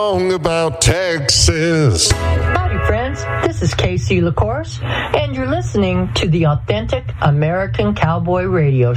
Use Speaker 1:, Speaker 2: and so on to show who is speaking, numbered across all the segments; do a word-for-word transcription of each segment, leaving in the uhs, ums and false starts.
Speaker 1: Song about Texas.
Speaker 2: Howdy, friends. This is K C LaCourse, and you're listening to the Authentic American Cowboy Radio.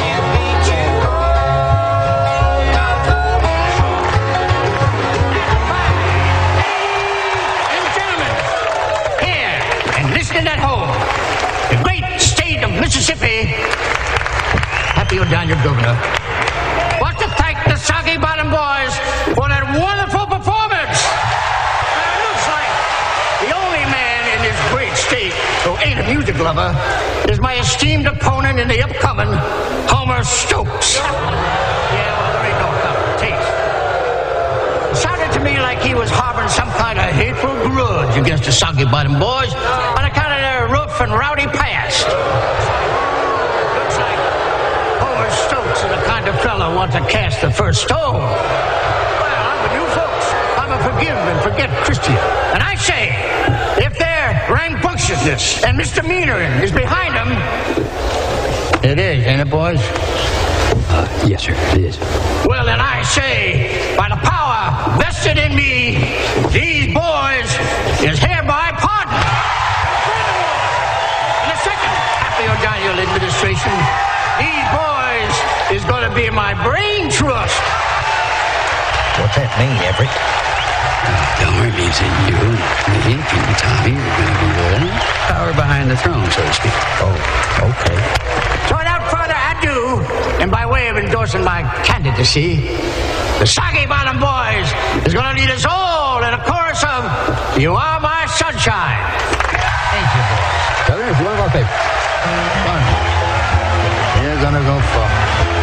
Speaker 3: Listening at home, the great state of Mississippi. Happy you're down, your governor. Want to thank the Soggy Bottom Boys for that wonderful performance. And it looks like the only man in this great state who ain't a music lover is my esteemed opponent in the upcoming Homer Stokes. Yeah, well, there ain't no taste. It sounded to me like he was harboring some kind of hateful grudge against the Soggy Bottom Boys on account of their rough and rowdy past. Looks like Homer Stokes is the kind of fella who wants to cast the first stone. Well, I'm with you folks. I'm a forgive and forget Christian. And I say, if their rambunctiousness and misdemeanor is behind them, it is, ain't it, boys?
Speaker 4: Uh, yes, sir, it is.
Speaker 3: Well, then I say, by the power vested in me, these boys is hereby pardoned. In the second happy O'Daniel administration, these boys is going to be my brain trust.
Speaker 5: What's that mean, Everett?
Speaker 4: Darn, means that you and Lincoln, Tommy, are going to be the power behind the throne, so to speak.
Speaker 5: Oh, okay.
Speaker 3: So without further ado, and by way of endorsing my candidacy, the Soggy Bottom Boys is going to lead us all in a chorus of You Are My Sunshine.
Speaker 5: Thank you, boys.
Speaker 4: Governor, it's one of our favorites.
Speaker 5: You're gonna go far.